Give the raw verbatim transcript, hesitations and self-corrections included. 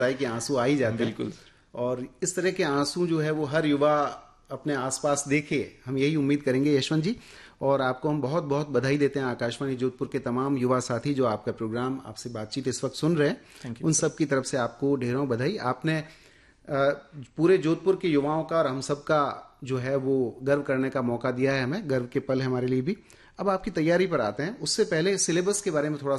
है कि आंसू आ ही जाते हैं। बिल्कुल। और इस तरह के आंसू जो है वो हर युवा अपने आसपास देखे, हम यही उम्मीद करेंगे यशवंत जी। और आपको हम बहुत बहुत बधाई देते हैं, आकाशवाणी जोधपुर के तमाम युवा साथी जो आपका प्रोग्राम, आपसे बातचीत इस वक्त सुन रहे हैं, उन सब की तरफ से आपको ढेरों बधाई। आपने पूरे जोधपुर के युवाओं का और हम सब का जो है वो गर्व करने का मौका दिया है हमें, गर्व के पल है हमारे लिए भी। अब आपकी तैयारी पर आते हैं, उससे पहले सिलेबस के बारे में थोड़ा